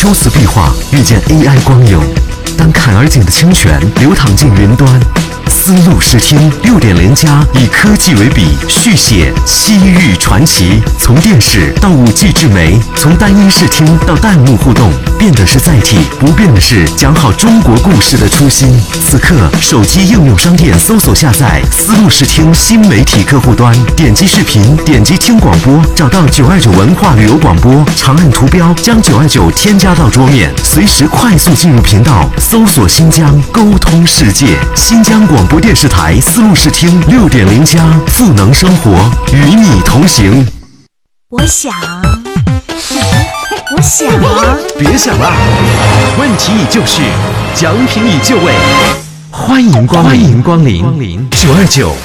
秋瓷壁画遇见 AI 光影，当坎而井的清泉流淌进云端。丝路视听6.0+以科技为笔，续写西域传奇。从电视到5G 智媒，从单音视听到弹幕互动，变的是载体，不变的是讲好中国故事的初心。此刻，手机应用商店搜索下载丝路视听新媒体客户端，点击视频，点击听广播，找到929文化旅游广播，长按图标将929添加到桌面，随时快速进入频道，搜索新疆，沟通世界。新疆广播电视台丝路视听6.0+，赋能生活，与你同行。 我想， 别想了，问题已就绪，奖品已就位，欢迎光临929。